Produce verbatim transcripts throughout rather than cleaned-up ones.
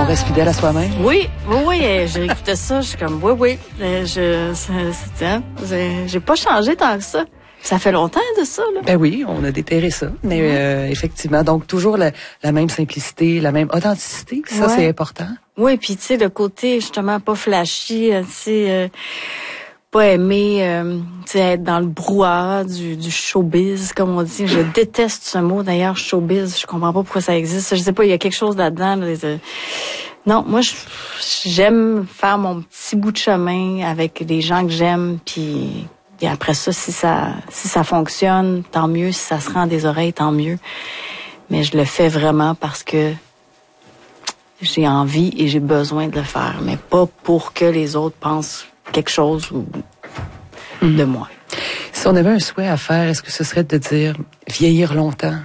On reste fidèle à soi-même. Oui, oui, oui. euh, J'ai écouté ça, je suis comme, oui, oui. euh, Je, c'est- c'est- hein, j'ai j'ai pas changé tant que ça. Ça fait longtemps de ça, là. Ben oui, on a déterré ça. Mais euh, effectivement, donc toujours la, la même simplicité, la même authenticité. Ça, Ouais. c'est important. Oui, puis tu sais, le côté justement pas flashy, euh, tu sais, euh, pas aimer, euh, tu sais, être dans le brouhaha du, du showbiz, comme on dit. Je déteste ce mot, d'ailleurs, showbiz. Je comprends pas pourquoi ça existe. Je sais pas, il y a quelque chose là-dedans. Là, euh, non, moi, je- j'aime faire mon petit bout de chemin avec des gens que j'aime, puis et après ça, si ça, si ça fonctionne, tant mieux. Si ça se rend des oreilles, tant mieux. Mais je le fais vraiment parce que j'ai envie et j'ai besoin de le faire, mais pas pour que les autres pensent quelque chose ou de moi. Si on avait un souhait à faire, est-ce que ce serait de dire vieillir longtemps?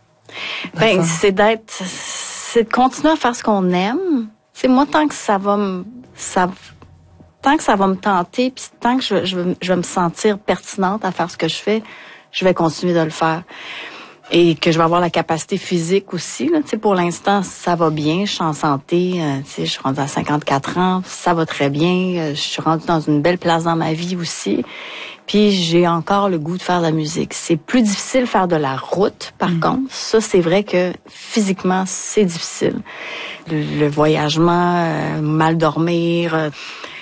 Ben, Enfin. c'est d'être, c'est de continuer à faire ce qu'on aime. C'est moi, tant que ça va me, ça, tant que ça va me tenter, puis tant que je, je, vais- je vais me sentir pertinente à faire ce que je fais, je vais continuer de le faire. Et que je vais avoir la capacité physique aussi. Là. Tu sais, pour l'instant, ça va bien. Je suis en santé. Euh, tu sais, je suis rendue à cinquante-quatre ans. Ça va très bien. Euh, je suis rendue dans une belle place dans ma vie aussi. Puis j'ai encore le goût de faire de la musique. C'est plus difficile de faire de la route, par contre. Ça, c'est vrai que physiquement, c'est difficile. Le, le voyagement, euh, mal dormir... euh,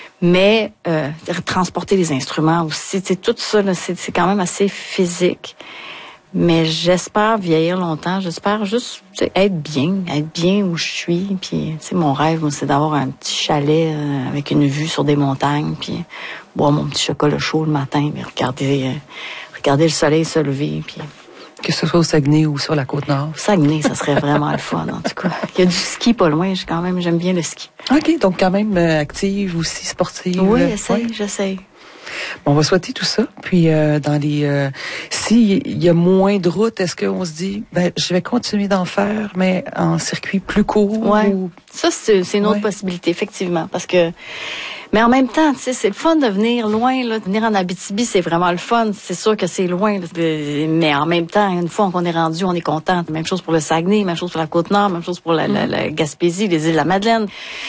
mais euh, transporter les instruments aussi, tu sais, tout ça, là, c'est, c'est quand même assez physique. Mais j'espère vieillir longtemps. J'espère juste tu sais, être bien, être bien où je suis. Puis, tu sais, mon rêve, moi, c'est d'avoir un petit chalet euh, avec une vue sur des montagnes, puis boire mon petit chocolat chaud le matin, puis regarder, euh, regarder le soleil se lever. Puis Que ce soit au Saguenay ou sur la Côte-Nord. Saguenay, ça serait vraiment le fun, en tout cas. Il y a du ski pas loin. J'ai quand même, j'aime bien le ski. OK, donc quand même euh, active aussi, sportive. Oui, euh, essaye, ouais. j'essaye. Bon, on va souhaiter tout ça. Puis euh, dans les, euh, s'il y a moins de routes, est-ce qu'on se dit, ben, je vais continuer d'en faire, mais en circuit plus court? Ouais. Ou... Ça, c'est, c'est une autre Ouais. possibilité, effectivement, parce que... Mais en même temps, tu sais, c'est le fun de venir loin, là. De venir en Abitibi, c'est vraiment le fun. C'est sûr que c'est loin, là. Mais en même temps, une fois qu'on est rendu, on est content. Même chose pour le Saguenay, même chose pour la Côte-Nord, même chose pour la, la, la Gaspésie, les îles de la Madeleine.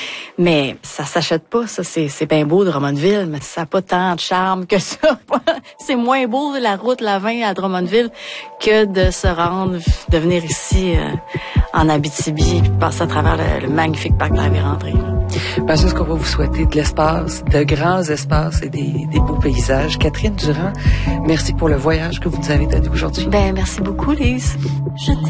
Mais ça s'achète pas, ça. C'est, c'est bien beau, Drummondville, mais ça n'a pas tant de charme que ça. C'est moins beau, la route la vingt à Drummondville, que de se rendre, de venir ici, euh, en Abitibi, puis de passer à travers le, le magnifique parc de la Vérandrie. Ben, c'est ce qu'on va vous souhaiter, de l'espace, de grands espaces et des, des beaux paysages. Catherine Durand, merci pour le voyage que vous nous avez donné aujourd'hui. Ben, merci beaucoup, Lise. Je t'aime.